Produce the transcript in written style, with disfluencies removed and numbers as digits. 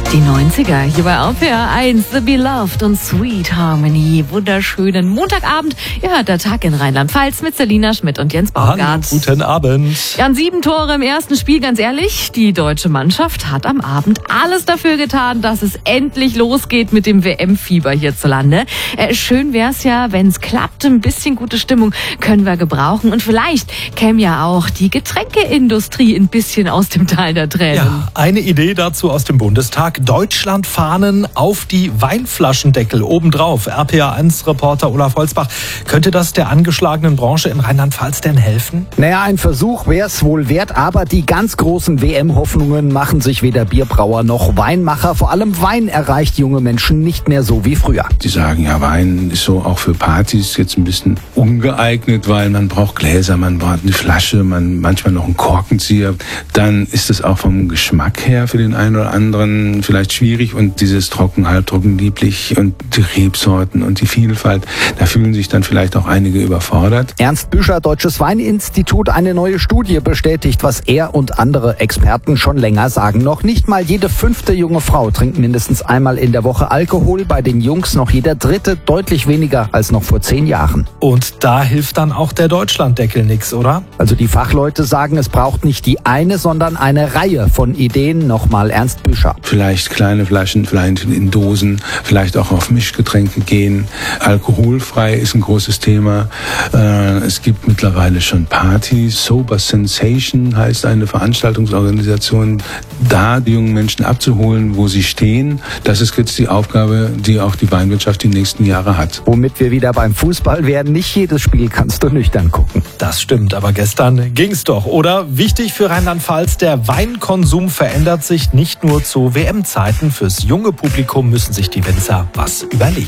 Die 90er, hier bei RPR 1, The Beloved und Sweet Harmony. Wunderschönen Montagabend. Ihr hört der Tag in Rheinland-Pfalz mit Selina Schmidt und Jens Baumgart. Hallo, guten Abend. Ja, und 7 Tore im ersten Spiel, ganz ehrlich. Die deutsche Mannschaft hat am Abend alles dafür getan, dass es endlich losgeht mit dem WM-Fieber hierzulande. Schön wär's ja, wenn's klappt. Ein bisschen gute Stimmung können wir gebrauchen. Und vielleicht käme ja auch die Getränkeindustrie ein bisschen aus dem Tal der Tränen. Ja, eine Idee dazu aus dem Bundestag. Deutschlandfahnen auf die Weinflaschendeckel obendrauf. RPA1-Reporter Olaf Holzbach. Könnte das der angeschlagenen Branche in Rheinland-Pfalz denn helfen? Naja, ein Versuch wäre es wohl wert, aber die ganz großen WM-Hoffnungen machen sich weder Bierbrauer noch Weinmacher. Vor allem Wein erreicht junge Menschen nicht mehr so wie früher. Die sagen, ja, Wein ist so auch für Partys jetzt ein bisschen ungeeignet, weil man braucht Gläser, man braucht eine Flasche, manchmal noch einen Korkenzieher. Dann ist es auch vom Geschmack her für den einen oder anderen vielleicht schwierig, und dieses trocken, halbtrocken, lieblich und die Rebsorten und die Vielfalt, da fühlen sich dann vielleicht auch einige überfordert. Ernst Büscher, Deutsches Weininstitut, eine neue Studie bestätigt, was er und andere Experten schon länger sagen. Noch nicht mal jede 5. junge Frau trinkt mindestens einmal in der Woche Alkohol. Bei den Jungs noch jeder 3., deutlich weniger als noch vor 10 Jahren. Und da hilft dann auch der Deutschlanddeckel nix, oder? Also die Fachleute sagen, es braucht nicht die eine, sondern eine Reihe von Ideen. Nochmal Ernst Büscher. Vielleicht kleine Flaschen, vielleicht in Dosen, vielleicht auch auf Mischgetränke gehen. Alkoholfrei ist ein großes Thema. Es gibt mittlerweile schon Partys. Sober Sensation heißt eine Veranstaltungsorganisation, da die jungen Menschen abzuholen, wo sie stehen. Das ist jetzt die Aufgabe, die auch die Weinwirtschaft die nächsten Jahre hat. Womit wir wieder beim Fußball werden. Nicht jedes Spiel kannst du nüchtern gucken. Das stimmt, aber gestern ging's doch, oder? Wichtig für Rheinland-Pfalz, der Weinkonsum verändert sich nicht nur zu WM-Zeiten. Fürs junge Publikum müssen sich die Winzer was überlegen.